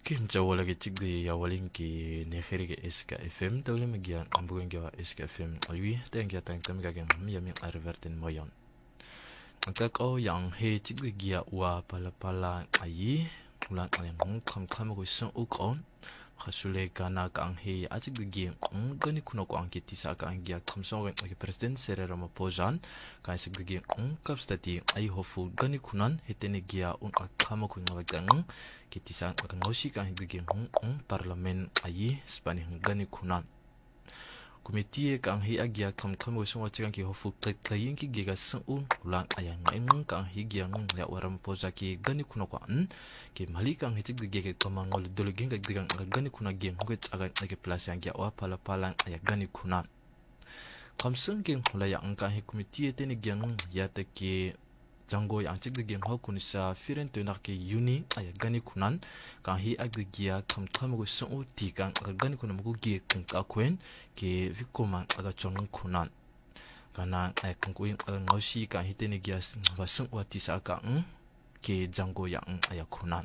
Kim jawala ke tigde ya walin ki nekhere ke SK FM tawle magian ambugen ke SK FM aywi teng ya tang tam ga gen ya mi arverten moyon. Angka ko yang he tigde gia wa pala pala ayi ulan ayang kam ko sang ukon khasule kana kang he atik de gi gani kuno ko angki tisa ka angia kamsong ke president Cyril Ramaphosa ka sik de gi kapstati ai hofu gani kunan hetene gia akama ko ngagang ke tisa ka ngosi ka de gi parliament ayi spani gani kunan komiti kang hi agia kam ko songa chikan ki hofu tlayin ki giga sang ulan ayang ngang kang hi gia ya Ramaphosa ki gani kuno ko ke mali kang hitik de ge kamang ol dolo gen ga digang gani kuna gen ngot aga ke plus yang ya wa pala pala ya gani kuna kamseng gen hula ya angka hi komiti te ni gen ya te ke jango yang chik de gen ho kunisa firen to nak ke uni aya gani kunan kang hi ag de gia kam go song u ti kang gani kuna mo ge kang ka kwen ke vikoma aga chong kunan kana ay kang ko ing ngosi ka hi te ni gia wa song wa ti sa ka ke jango yang aya kunan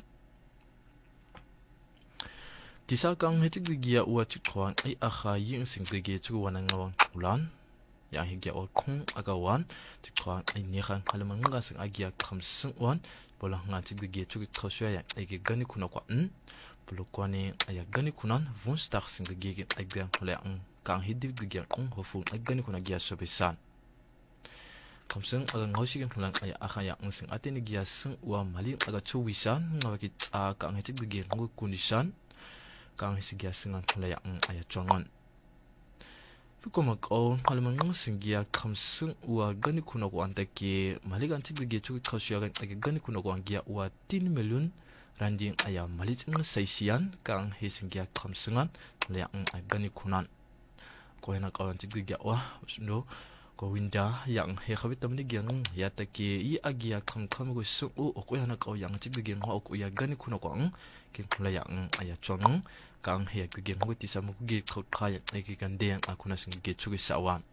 tisa kang hetik de gia wa chik khwan ai akha yin sing de ge chu wana ngawang ulan ya hi gia ol khung aga wan chik khwan ai ni khan khalama nga sing agia kham sing wan bola nga chik de ge chu khosya ya ai ge gani kuna kwa bulu kwani aya gani kunan vun star sing de ge ai ga hole kang hidik de ge hofu ai gani kuna gia sobisan kamseng aga ngosi gen hulang aya akha ya sing ateni gia sing wa mali aga chu wisan ngawaki a kang hetik de ge ngu kunisan kang hisigya singan kulaya aya chongon bikoma ko halman singya kamsung wa gani kuna ko antake maligan tigge chu khosya ga gani kuna ko angia wa 3 million randing aya malit saisian kang hisingya kamsungan kulaya gani kunan ko hena kawan tigge wa no ko winda yang he khabit tamni gyang ya take I agia kam ko su o ko hena kaw yang tigge ho ko ya gani kuna ko kin kulaya aya chong kang he ke gen ngoti sa mo ge khot khaya ke kan de akuna sing ge chu sa wan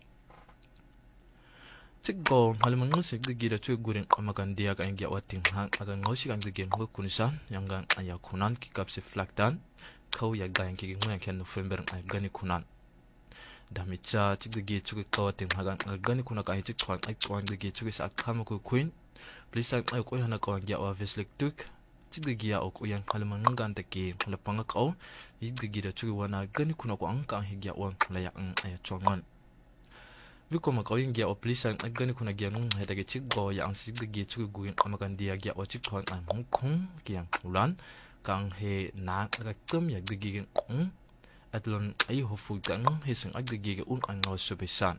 tiggo halman ngse ge da chu gurin amakan dia ka ngia watin hang aga ngosi kan ge ngo kunsan yang gan aya kunan ki kapse flaktan kau ya ga yang ke ngo yang ken November ay gani kunan damicha tigge chu ge kawatin hagan gani kuna ka hitik khwan ai khwan ge chu sa kham ko queen please ay ko hana ka ngia wa veslik tuk tigge o ko yang kalman ngan take lapang ka tigge da chu wana gani kuna ko ang kang higya wan la ya aya chongan bikoma ka yin gya o please ang gani kuna gya nung heta ge chiggo ya ang tigge chu gu amakan dia gya o chik khwan ang hong kong gyang ulan kang he na ga tum ya tigge atlon ai hofu tang he sang ag tigge ge ang ngaw sobesan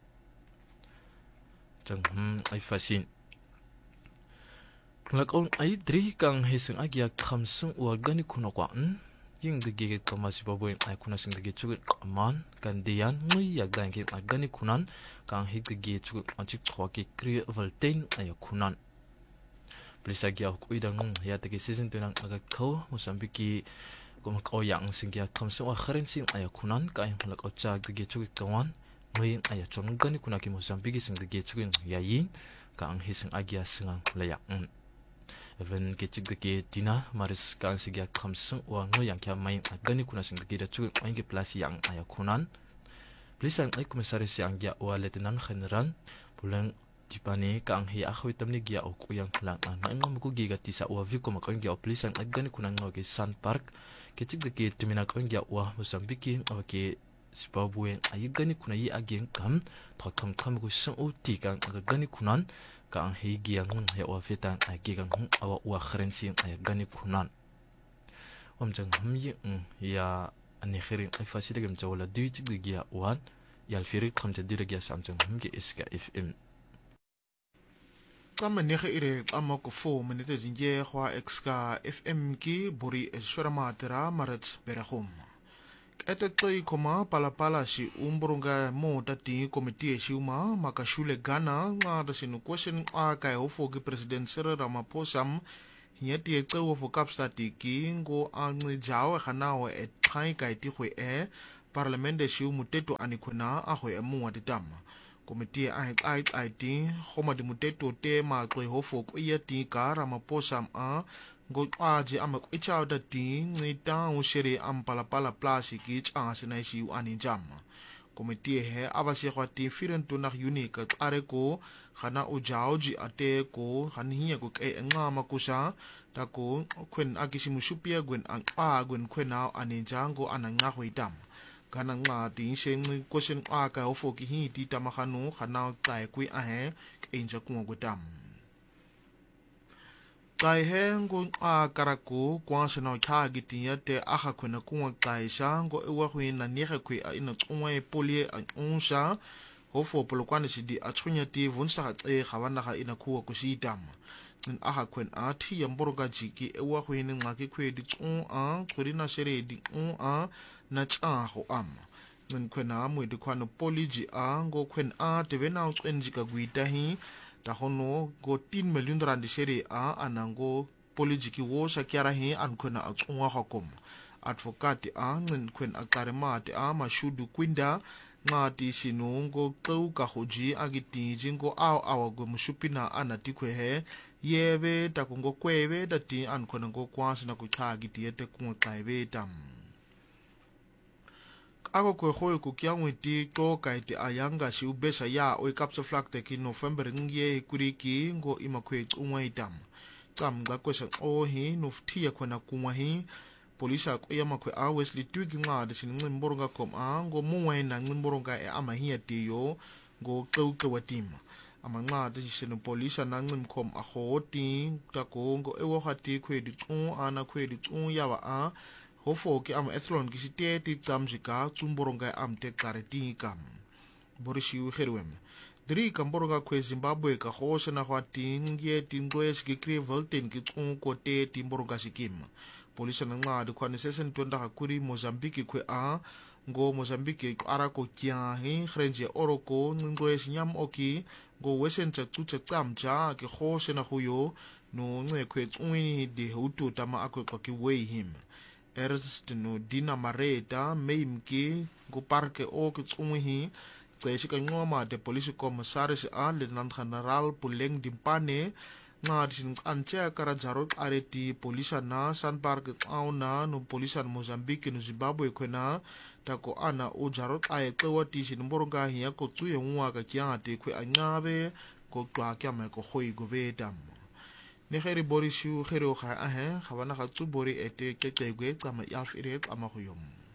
chang ai fasin lakon ai dri kang hising agia khamsung wa gani kuna kwa ying de ge kama sibaboy ai kuna sing de ge chugut man kan dian ngui ya gang ge gani kunan kang hik de ge chugut anchik thwa ki kri voltain ay kunan plisa ge ko idang ya de ge season tunang aga tho mosambiki ko ko yang sing ge khamsung wa kharen sing ay kunan ka yang lak ocha de ge chugut kawan ngui ay chong gani kuna ki mosambiki sing de ge chugut ya yin kang hising agia singang laya even ke chig ke tina maris kan sigya khamsung wa ngo yang kya mai gani kuna sing ke da chu ai ke plus yang aya kunan please ang ai komisaris yang ya wa lieutenant general pulang tipani kang hi akhwi tamni gya o ku yang pulang ang ngam ku gi ga tisa wa vi ko makang gya please ang gani kuna ngo ke sun park ke chig ke timina kang gya wa Mozambique ke Zimbabwe ai gani kuna yi ageng kam thotham tham ku sang o ti kang gani kunan kang hi giang he wa fitan ai gigang awa wa khrensin ay gani kunan omjang hamyi ya ani khirin ai fasida gam jawla duit giya wan yal firik khamta dirga samjang hamge SK FM kama nekhe ire kama ko fo menete jinje khwa XK FM ki buri shorama tera marat berahum ete toi koma pala si umburunga mo tati komite si uma makashule Ghana nga da sinu question a kai ofo ki president Cyril Ramaphosa hieti e tau ofo kapstati ki ngo ang jao khana o e thai kai ti khwe e parlament de si umuteto anikuna a khwe mu atitama komite ai ti khoma de muteto te ma toi ofo ku yeti ka Ramaphosa a ngoqaji amakwichao da ti ngita ushere ampalapala plasi ki changase na isi aninjama komiti he abasiekwa ti firentunag unika are ko khana ujaoji ate ko khanhiya ko ke ngama kusa tako kwen akisimusupia gwen gwen kwena aninjango ananga hoitam kana nga ti seng kosen aka ofoki hi ti tamakhanu khana kai kui ahe enja kungotam kai hengo karako kwanse na khagi tiya te akha khona kunga kai sango ewa khwina nihe khwi ina tsungwa e polie unsa hofo polokwane sidi athunya ti vunsa e khawana kha ina khuwa kusitam in akha khwen athi yamboroga jiki ewa khwina ngaki khwe di khurina sere di na chaho in khwena amwe di khwana poliji ngo khwen tevena utsenjika gwita hi ta hono go 10 million rand sere anango poliji wo sakyara hi an khwena atsunga hakom advocate ngin khwen akaremate mashudu kwinda ngati sinungo qeuka hoji agiti jingo awa musupina anatikwe he yebe takungo kwebe dati an khwena go kwasi na kuchagi tiete kunqaibe tam ako kwe khoy ku kyangwe ti to kai ti ayanga si ubesa ya o kapsa flak te ki November ngie kuriki ngo imakhwe chungwa itam tsam ga kwesa o hi nuftia khona kumwa hi polisa ko yamakhwe Wesley twigi nga de sin ngimboronga kom ngo muwe na ngimboronga amahia tiyo ngo qeuqe watim amanga de sin polisa na ngimkhom khoti tako ngo ewo khati khwe di ana khwe di yawa hofo ke ethlon ki siteti tsamjika tsumboronga te clarity kam borisi uherwem dri kamboronga kwe Zimbabwe ka khoshe na khwating ye tingwes ki krivelten ki tsunko te timboronga sikim polisa na nga de khwane sesen tonda hakuri Mozambique kwe ngo Mozambique ara ko kya hi khrenje oroko ngwes nyam oki go wesen tsuche tsamja ke khoshe na khuyo no ngekwe tsungini de hutu tama akwe ki way him Ernst no Dina Mareta meimki go parke o ke tsunghi tseshi ka ngoma de police commissaris lieutenant general Puleng Dimpane nga din anche kara jarot areti polisa na San Park auna no polisa Mozambique no Zimbabwe kwena tako ana o jarot aye kwati sin mboronga hiya ko tsuye ngwa ka kyate kwe anyabe ko twa kya me ko khoi go betam ne kheri borisi khero kha khabana kha tsubori ete kekegwe tsama yalf ire ama khuyom